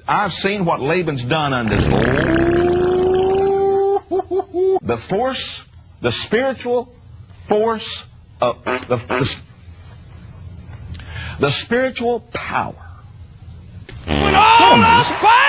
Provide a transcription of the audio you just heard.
I've seen what Laban's done unto the force, the spiritual force of the spiritual power. When all else fails.